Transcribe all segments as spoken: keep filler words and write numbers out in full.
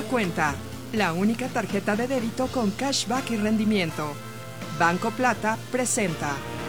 Cuenta, la única tarjeta de débito con cashback y rendimiento. Banco Plata presenta.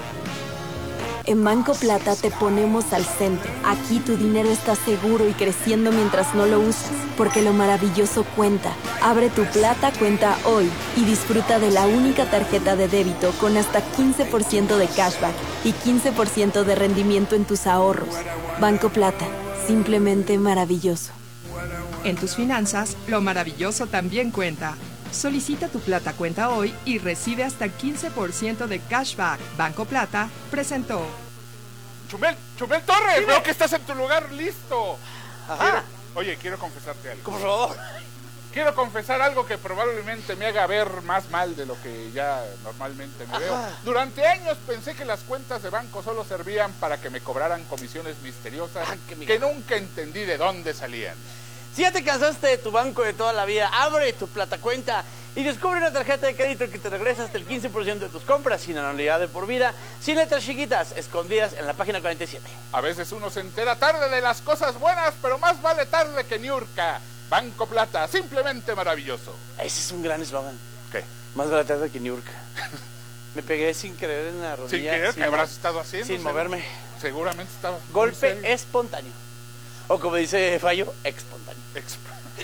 En Banco Plata te ponemos al centro. Aquí tu dinero está seguro y creciendo mientras no lo usas, porque lo maravilloso cuenta. Abre tu Plata Cuenta hoy y disfruta de la única tarjeta de débito con hasta quince por ciento de cashback y quince por ciento de rendimiento en tus ahorros. Banco Plata, simplemente maravilloso. En tus finanzas, lo maravilloso también cuenta. Solicita tu Plata Cuenta hoy y recibe hasta quince por ciento de cashback. Banco Plata presentó. Chumel, Chumel Torres, Dime. veo que estás en tu lugar listo. Ajá. Quiero- oye, quiero confesarte algo. Por favor. Quiero confesar algo que probablemente me haga ver más mal de lo que ya normalmente me veo. Ajá. Durante años pensé que las cuentas de banco solo servían para que me cobraran comisiones misteriosas Ah, qué miga. que nunca entendí de dónde salían. Si ya te cansaste de tu banco de toda la vida, abre tu Plata Cuenta y descubre una tarjeta de crédito que te regresa hasta el quince por ciento de tus compras sin anualidad de por vida, sin letras chiquitas, escondidas en la página cuarenta y siete. A veces uno se entera tarde de las cosas buenas, pero más vale tarde que niurca. Banco Plata, simplemente maravilloso. Ese es un gran eslogan. ¿Qué? Más barato que Niurka. Me pegué sin querer en la rodilla. Sin querer, sin ¿qué habrás mo- estado haciendo? Sin Seguro- moverme. Seguramente estabas muy Golpe serio. espontáneo. O como dice Fallo, espontáneo. Exp-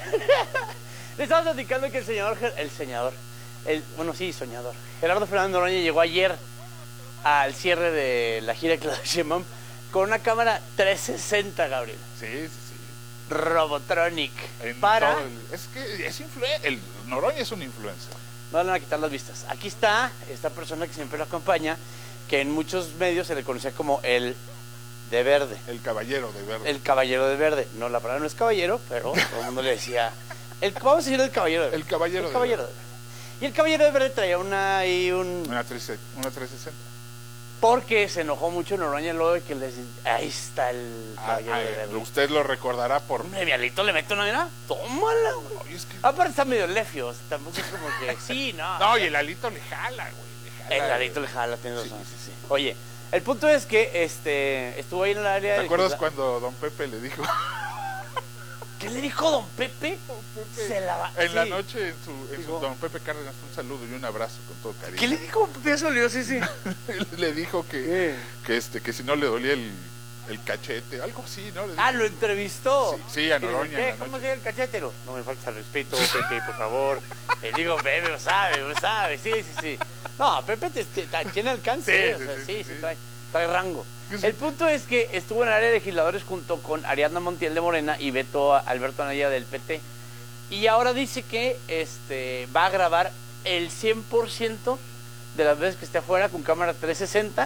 Le estaba platicando que el señor, Ger- el señor, el, bueno sí, soñador, Gerardo Fernández Noroña llegó ayer al cierre de la gira de Claudia Sheinbaum con una cámara trescientos sesenta, Gabriel. Sí, sí, sí. Robotronic. En Para... todo el- es que es influencer. El Noroña es un influencer. No le van a quitar las vistas. Aquí está esta persona que siempre lo acompaña, que en muchos medios se le conocía como el de verde. El caballero de verde. El caballero de verde. No, la palabra no es caballero, pero todo el mundo le decía... El, vamos a decir el caballero de verde. El caballero El de caballero verde. de verde. Y el caballero de verde traía una y un... Una, tres- una trescientos sesenta. Porque se enojó mucho Noroña luego de que les... Ahí está el Ah, caballero ah, de verde. usted lo recordará por... Hombre, Vialito le mete una mira. Tómala, güey. Oye, es que- Aparte está medio lefio. Tampoco es como que... Sí, no. No, y el alito le jala, güey. Le jala. El ladito le jala, tienes Sí, razón. sí, Sí, sí. Oye, el punto es que este estuvo ahí en el área ¿Te de... acuerdas cuando don Pepe le dijo ¿Qué le dijo don Pepe? Se la va... en la sí. noche en su, en su Dijo- don Pepe Cárdenas un saludo y un abrazo con todo cariño? ¿Qué le dijo don Pepe? Eso le dio, sí, sí. le dijo que, ¿Qué? que este que si no le dolía el, el cachete, algo así, ¿no? Le dijo. Ah, lo entrevistó. Sí, sí, a Noroña ¿Qué? en la ¿Cómo noche. se llama el cachetero? No me falta respeto, Pepe, por favor. Le digo, Pepe, lo sabe, lo sabe. Sí, sí, sí. No, Pepe te, te- te- tiene alcance. Sí, o sea, sí, sí, sí, sí, sí. trae, trae rango. Sí, sí. El punto es que estuvo en el área de legisladores junto con Ariadna Montiel de Morena y Beto Alberto Anaya del P T. Y ahora dice que este va a grabar el cien por ciento de las veces que esté afuera con cámara trescientos sesenta.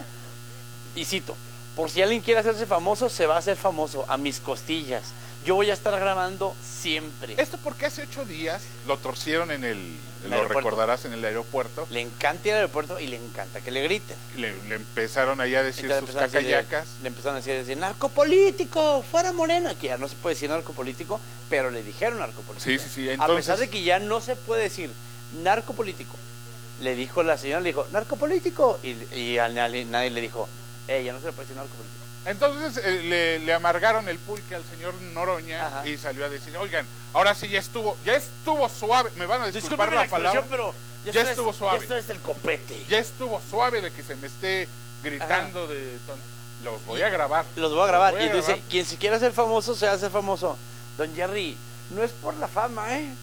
Y cito, por si alguien quiere hacerse famoso, se va a hacer famoso a mis costillas. Yo voy a estar grabando siempre. Esto porque hace ocho días lo torcieron en el, El lo aeropuerto. recordarás, en el aeropuerto. Le encanta ir al aeropuerto y le encanta que le griten. Le, le empezaron ahí a decir Entonces sus empezaron a decir- cacayacas. Le empezaron a decir, decir, narcopolítico, fuera Morena, que ya no se puede decir narcopolítico, pero le dijeron narcopolítico. Sí, sí, sí, A entonces- pesar de que ya no se puede decir narcopolítico, le dijo la señora, le dijo, narcopolítico, y, y a nadie, nadie le dijo, eh, ya no se le puede decir narcopolítico. Entonces eh, le, le amargaron el pulque al señor Noroña. Ajá. Y salió a decir, oigan, ahora sí ya estuvo, ya estuvo suave, me van a disculpar Discúlpeme la la expresión, palabra, pero ya esto estuvo es, suave. Esto es el copete. ya estuvo suave de que se me esté gritando de ton- los voy a grabar. Los voy a grabar. Los voy Y a dice, grabar. quien se quiera hacer famoso, se hace famoso. Don Jerry, no es por la fama, ¿eh?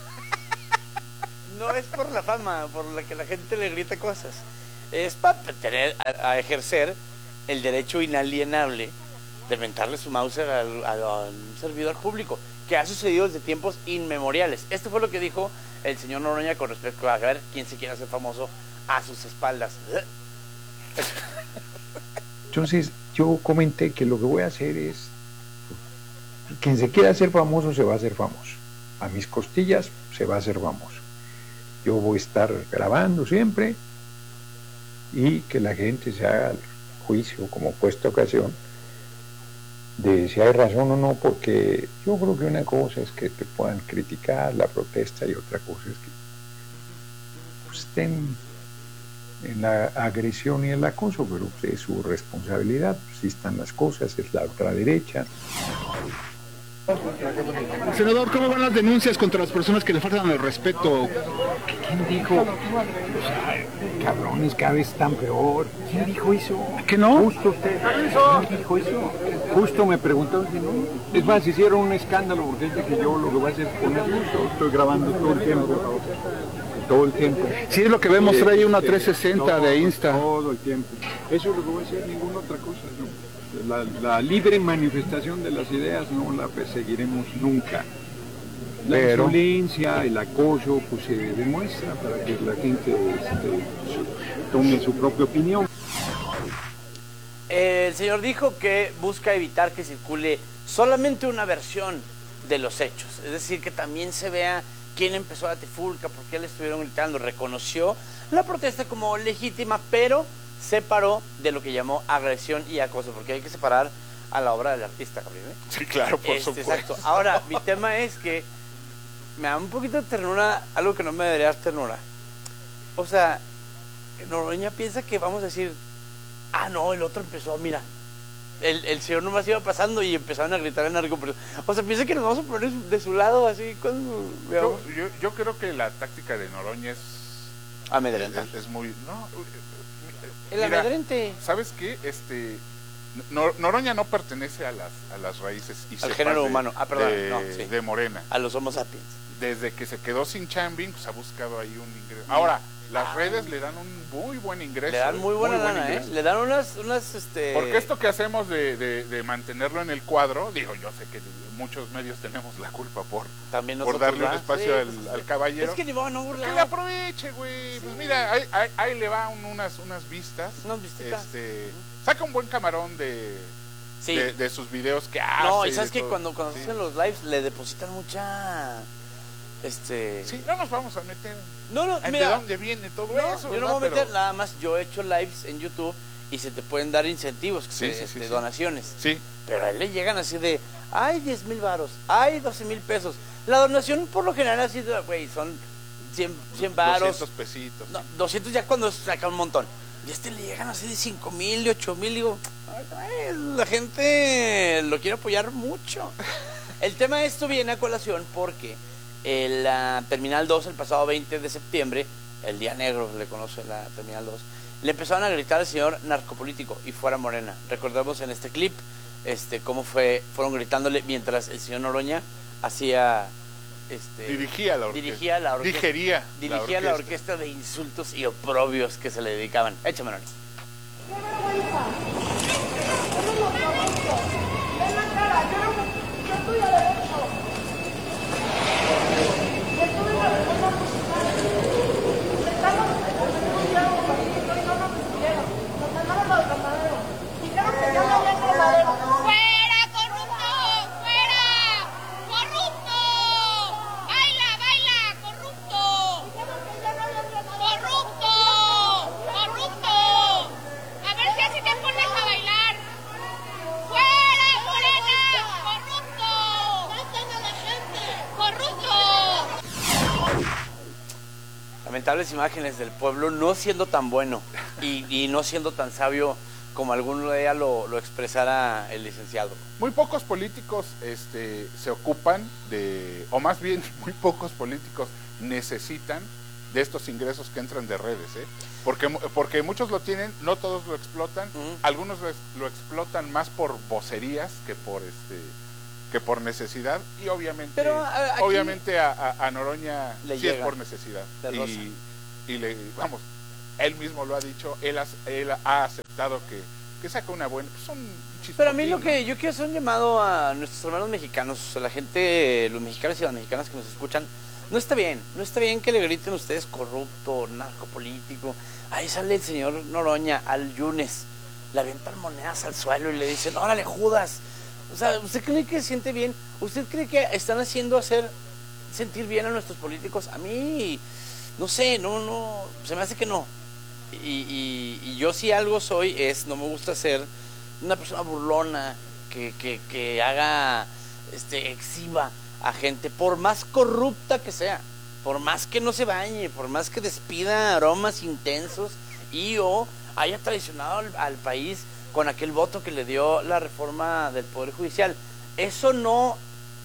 No es por la fama, por la que la gente le grita cosas. Es para tener, a, a ejercer el derecho inalienable de mentarle su Mauser al, al- a un servidor público, que ha sucedido desde tiempos inmemoriales. Esto fue lo que dijo el señor Noroña con respecto a ver quién se quiere hacer famoso a sus espaldas. Entonces yo comenté que lo que voy a hacer es, quien se quiera hacer famoso se va a hacer famoso, a mis costillas se va a hacer famoso. Yo voy a estar grabando siempre y que la gente se haga el juicio, como fue esta ocasión, de si hay razón o no, porque yo creo que una cosa es que te puedan criticar la protesta y otra cosa es que estén en la agresión y el acoso, pero es su responsabilidad, así están las cosas, es la ultraderecha. Senador, ¿cómo van las denuncias contra las personas que le faltan el respeto? ¿Quién dijo? O sea, cabrones, cada vez están peor. ¿Quién dijo eso? ¿Que no? Justo usted. ¿Quién dijo eso? Justo me preguntaron si no. Es más, hicieron un escándalo porque es de que yo lo que voy a hacer es poner justo. Estoy grabando todo el tiempo. Todo el tiempo. Sí, es lo que vemos, trae una Este, trescientos sesenta todo, de Insta. Todo el tiempo. Eso es lo que voy a hacer, ninguna otra cosa. ¿No? La, la libre manifestación de las ideas no la perseguiremos nunca. La Pero... insolencia, el acoso, pues se demuestra para que la gente este, su, tome su propia opinión. El señor dijo que busca evitar que circule solamente una versión de los hechos, es decir, que también se vea quién empezó la trifulca, por qué le estuvieron gritando. Reconoció la protesta como legítima, pero separó de lo que llamó agresión y acoso, porque hay que separar a la obra del artista, Gabriel, ¿eh? Sí, claro, por este, supuesto. Exacto. Ahora, mi tema es que me da un poquito de ternura, algo que no me debería dar ternura. O sea, Noroña piensa que vamos a decir, ah, no, el otro empezó, mira, el, el señor nomás iba pasando y empezaron a gritar en narco. O sea, piensa que nos vamos a poner de su lado así cuando Yo, yo, yo creo que la táctica de Noroña es... amedrenta. Es, es muy... No, el mira, amedrente. ¿Sabes qué? Este... Nor Noroña no pertenece a las, a las raíces y al género de, humano. Ah, perdón, de, no, sí. de Morena. A los Homo sapiens. Desde que se quedó sin chambing, pues ha buscado ahí un ingreso. Ahora, las ah, redes le dan un muy buen ingreso. Le dan muy buena muy lana, ¿eh? Le dan unas, unas, este... Porque esto que hacemos de, de, de mantenerlo en el cuadro, digo, yo sé que muchos medios tenemos la culpa por, También por darle un espacio sí, al, pues, al caballero. Es que ni va a no burlar. Que le aproveche, güey. Sí. Pues mira, ahí, ahí, ahí le va un, unas, unas vistas. Unas vistas. Este, saca un buen camarón de... Sí. De, de sus videos que hace. No, y sabes que todo. cuando, cuando sí. hacen los lives le depositan mucha... Este... Sí, no nos vamos a meter. No, no, ¿De mira, dónde viene todo no, eso? Yo no me voy a meter, nada más yo he hecho lives en YouTube y se te pueden dar incentivos, que sí, se, sí, de sí, donaciones. Sí. Pero a él le llegan así de, ay, diez mil varos, ay, doce mil pesos. La donación por lo general así de, güey, son cien, cien varos. doscientos pesitos. No, doscientos ya cuando saca un montón. Y a este le llegan así de cinco mil, de ocho mil, digo, ay, la gente lo quiere apoyar mucho. El tema de esto viene a colación porque el uh, Terminal dos, el pasado veinte de septiembre, el día negro le conoce la Terminal dos, le empezaron a gritar al señor narcopolítico y fuera Morena. Recordemos en este clip este cómo fue fueron gritándole mientras el señor Noroña hacía este dirigía la orquesta. Dirigía la orquesta. Digería dirigía la orquesta. la orquesta de insultos y oprobios que se le dedicaban. Échame, Noroña. Lamentables imágenes del pueblo no siendo tan bueno y, y no siendo tan sabio como algún día lo, lo expresara el licenciado. Muy pocos políticos este, se ocupan de, o más bien muy pocos políticos necesitan de estos ingresos que entran de redes, ¿eh? Porque, porque muchos lo tienen, no todos lo explotan, uh-huh. Algunos lo, lo explotan más por vocerías que por este que por necesidad y obviamente Pero, a, obviamente a, a, a Noroña le sí llega, es por necesidad y, y le vamos él mismo lo ha dicho, él ha, él ha aceptado que, que saca una buena pues son pero a mí lo que yo quiero hacer un llamado a nuestros hermanos mexicanos, a la gente, los mexicanos y las mexicanas que nos escuchan. No está bien, no está bien que le griten ustedes corrupto, narcopolítico. Ahí sale el señor Noroña al Yunes, le avientan monedas al suelo y le dicen, órale Judas. O sea, ¿usted cree que se siente bien? ¿Usted cree que están haciendo hacer sentir bien a nuestros políticos? A mí, no sé, no, no, se me hace que no. Y, y, y yo si algo soy es, no me gusta ser una persona burlona que, que, que haga, este, exhiba a gente, por más corrupta que sea, por más que no se bañe, por más que despida aromas intensos y o haya traicionado al, al país con aquel voto que le dio la reforma del Poder Judicial. Eso no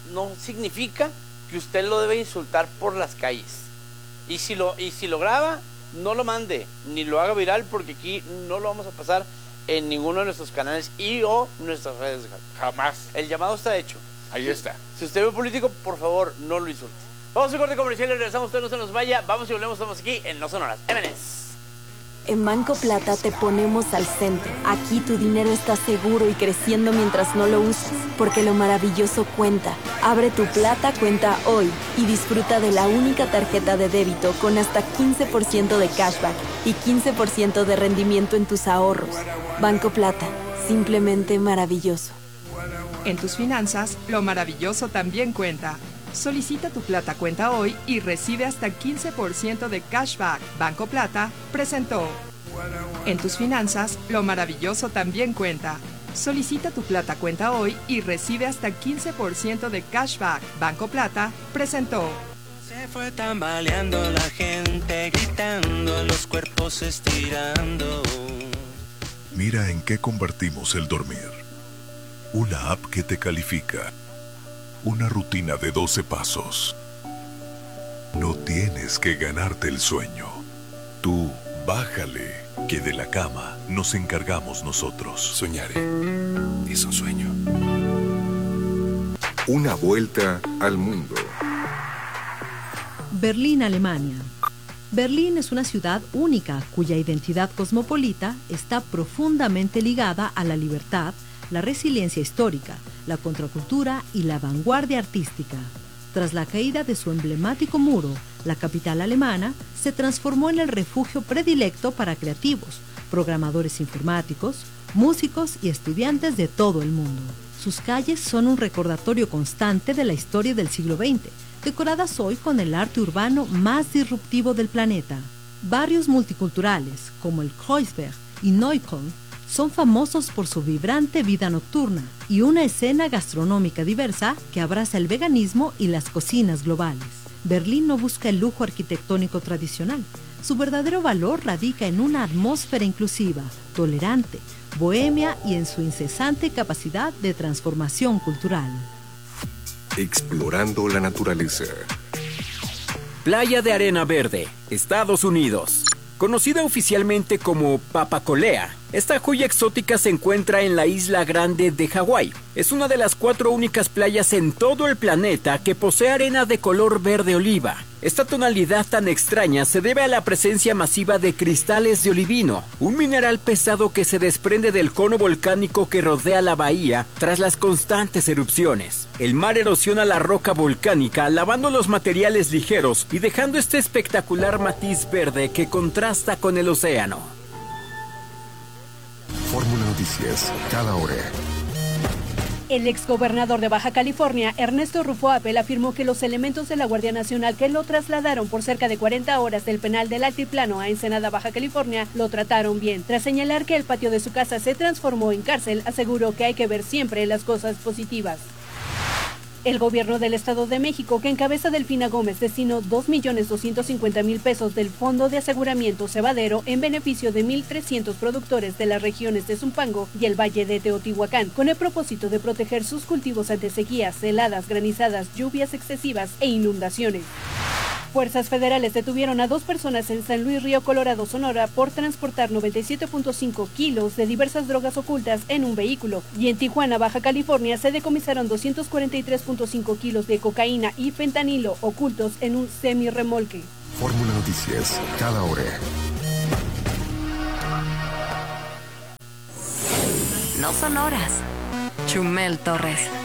no significa que usted lo debe insultar por las calles. Y si lo, y si lo graba, no lo mande, ni lo haga viral, porque aquí no lo vamos a pasar en ninguno de nuestros canales y o nuestras redes. Jamás. El llamado está hecho. Ahí está. Si usted ve un político, por favor, no lo insulte. Vamos a un corte comercial y regresamos. Usted no se nos vaya. Vamos y volvemos. Estamos aquí en No Sonoras. M N S. En Banco Plata te ponemos al centro. Aquí tu dinero está seguro y creciendo mientras no lo uses, porque lo maravilloso cuenta. Abre tu Plata cuenta hoy y disfruta de la única tarjeta de débito con hasta quince por ciento de cashback y quince por ciento de rendimiento en tus ahorros. Banco Plata, simplemente maravilloso. En tus finanzas, lo maravilloso también cuenta. Solicita tu Plata cuenta hoy y recibe hasta quince por ciento de cashback. Banco Plata presentó. En tus finanzas, lo maravilloso también cuenta. Solicita tu Plata cuenta hoy y recibe hasta quince por ciento de cashback. Banco Plata presentó. Se fue tambaleando la gente, gritando, los cuerpos estirando. Mira en qué convertimos el dormir. Una app que te califica. Una rutina de doce pasos. No tienes que ganarte el sueño. Tú, bájale, que de la cama nos encargamos nosotros. Soñaré. Es un sueño. Una vuelta al mundo. Berlín, Alemania. Berlín es una ciudad única cuya identidad cosmopolita está profundamente ligada a la libertad, la resiliencia histórica, la contracultura y la vanguardia artística. Tras la caída de su emblemático muro, la capital alemana se transformó en el refugio predilecto para creativos, programadores informáticos, músicos y estudiantes de todo el mundo. Sus calles son un recordatorio constante de la historia del siglo veinte, decoradas hoy con el arte urbano más disruptivo del planeta. Barrios multiculturales como el Kreuzberg y Neukölln son famosos por su vibrante vida nocturna y una escena gastronómica diversa que abraza el veganismo y las cocinas globales. Berlín no busca el lujo arquitectónico tradicional. Su verdadero valor radica en una atmósfera inclusiva, tolerante, bohemia y en su incesante capacidad de transformación cultural. Explorando la naturaleza. Playa de Arena Verde, Estados Unidos. Conocida oficialmente como Papacolea, esta joya exótica se encuentra en la isla Grande de Hawái. Es una de las cuatro únicas playas en todo el planeta que posee arena de color verde oliva. Esta tonalidad tan extraña se debe a la presencia masiva de cristales de olivino, un mineral pesado que se desprende del cono volcánico que rodea la bahía tras las constantes erupciones. El mar erosiona la roca volcánica, lavando los materiales ligeros y dejando este espectacular matiz verde que contrasta con el océano. Fórmula Noticias, cada hora. El exgobernador de Baja California, Ernesto Rufo Appel, afirmó que los elementos de la Guardia Nacional que lo trasladaron por cerca de cuarenta horas del penal del Altiplano a Ensenada, Baja California, lo trataron bien. Tras señalar que el patio de su casa se transformó en cárcel, aseguró que hay que ver siempre las cosas positivas. El gobierno del Estado de México, que encabeza Delfina Gómez, destinó dos millones doscientos cincuenta mil pesos del Fondo de Aseguramiento Cebadero en beneficio de mil trescientos productores de las regiones de Zumpango y el Valle de Teotihuacán, con el propósito de proteger sus cultivos ante sequías, heladas, granizadas, lluvias excesivas e inundaciones. Fuerzas federales detuvieron a dos personas en San Luis Río Colorado, Sonora, por transportar noventa y siete punto cinco kilos de diversas drogas ocultas en un vehículo. Y en Tijuana, Baja California, se decomisaron doscientos cuarenta y tres punto cinco kilos de cocaína y fentanilo ocultos en un semirremolque. Fórmula Noticias, cada hora. No son horas. Chumel Torres.